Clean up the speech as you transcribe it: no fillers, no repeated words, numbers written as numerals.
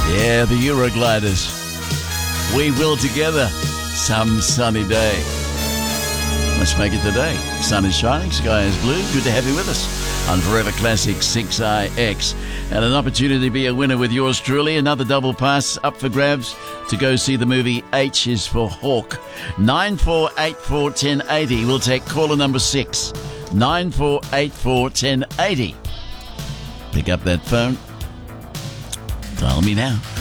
Yeah, the Eurogliders. We will together some sunny day. Let's make it today. Sun is shining, sky is blue. Good to have you with us on Forever Classic 6IX. And an opportunity to be a winner with yours truly. Another double pass up for grabs to go see the movie H is for Hawk. 94841080. We'll take caller number 6. 94841080. Pick up that phone. Dial me now.